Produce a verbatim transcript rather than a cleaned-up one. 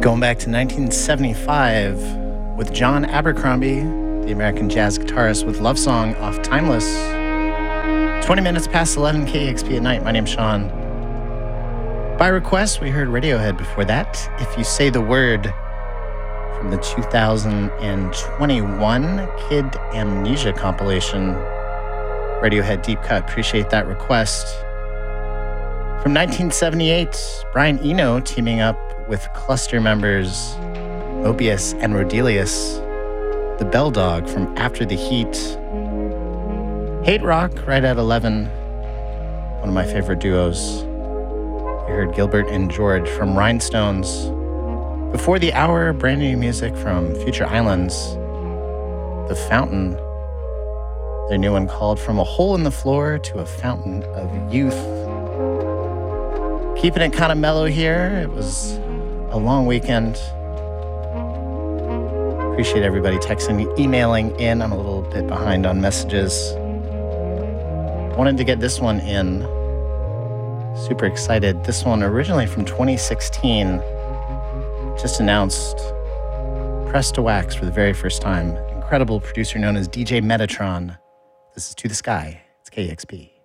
Going back to nineteen seventy-five with John Abercrombie, the American jazz guitarist, with Love Song off Timeless. twenty minutes past eleven, K E X P at night. My name's Sean. By request, we heard Radiohead before that. If You Say the Word, from the two thousand twenty-one Kid Amnesia compilation. Radiohead Deep Cut. Appreciate that request. From nineteen seventy-eight, Brian Eno teaming up with cluster members Mobius and Rodelius, the Bell Dog from After the Heat. Hate Rock, right at eleven, one of my favorite duos. You heard Gilbert and George from Rhinestones. Before the hour, brand new music from Future Islands, The Fountain. Their new one called From a Hole in the Floor to a Fountain of Youth. Keeping it kind of mellow here. It was a long weekend. Appreciate everybody texting, emailing in. I'm a little bit behind on messages. Wanted to get this one in. Super excited. This one originally from twenty sixteen. Just announced Press to Wax for the very first time. Incredible producer known as D J Metatron. This is To the Sky. It's K E X P.